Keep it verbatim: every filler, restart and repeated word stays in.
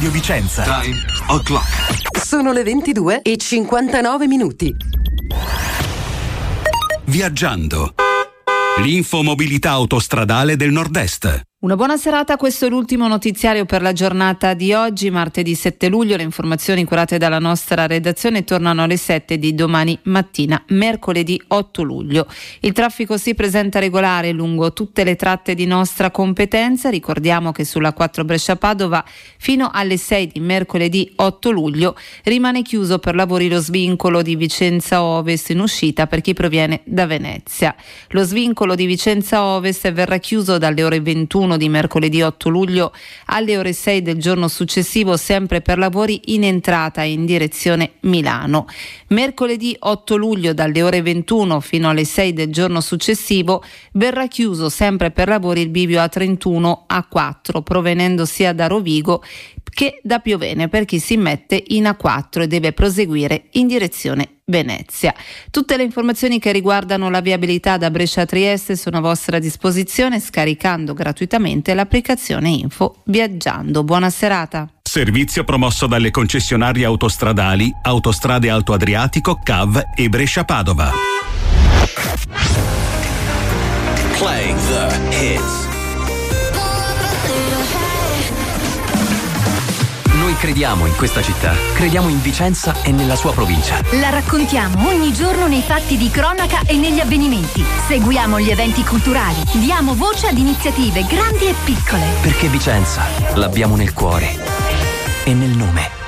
Radio Vicenza. Time o'clock. Sono le ventidue e cinquantanove minuti. Viaggiando. L'infomobilità autostradale del Nord-Est. Una buona serata, questo è l'ultimo notiziario per la giornata di oggi, martedì sette luglio. Le informazioni curate dalla nostra redazione tornano alle sette di domani mattina, mercoledì otto luglio. Il traffico si presenta regolare lungo tutte le tratte di nostra competenza. Ricordiamo che sulla quattro Brescia-Padova fino alle sei di mercoledì otto luglio rimane chiuso per lavori lo svincolo di Vicenza Ovest in uscita per chi proviene da Venezia. Lo svincolo di Vicenza Ovest verrà chiuso dalle ore ventuno di mercoledì otto luglio alle ore sei del giorno successivo, sempre per lavori in entrata in direzione Milano. Mercoledì otto luglio dalle ore ventuno fino alle sei del giorno successivo verrà chiuso sempre per lavori il bivio A trentuno A quattro provenendo sia da Rovigo che da Piovene per chi si mette in A quattro e deve proseguire in direzione Venezia. Tutte le informazioni che riguardano la viabilità da Brescia a Trieste sono a vostra disposizione scaricando gratuitamente l'applicazione Info Viaggiando. Buona serata. Servizio promosso dalle concessionarie autostradali Autostrade Alto Adriatico, C A V e Brescia Padova. Playing the hits. Noi crediamo in questa città, crediamo in Vicenza e nella sua provincia. La raccontiamo ogni giorno nei fatti di cronaca e negli avvenimenti. Seguiamo gli eventi culturali, diamo voce ad iniziative grandi e piccole. Perché Vicenza l'abbiamo nel cuore e nel nome.